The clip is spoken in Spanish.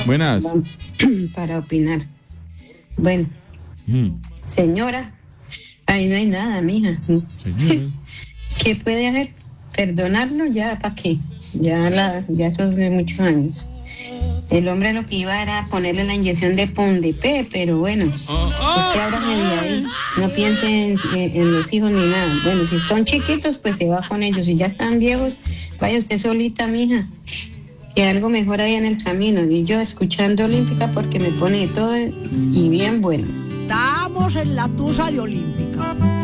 Buenas. Para opinar. Bueno, señora, ahí no hay nada, mija. Señora. ¿Qué puede hacer? ¿Perdonarlo? Ya, ¿para qué? Ya eso es de muchos años. El hombre lo que iba era ponerle la inyección de Pondepé, pero bueno, usted ahora de ahí, no piense en los hijos ni nada. Bueno, si son chiquitos, pues se va con ellos. Si ya están viejos, vaya usted solita, mija. Que algo mejor hay en el camino. Y yo escuchando Olímpica porque me pone de todo y bien bueno. Estamos en la tusa de Olímpica.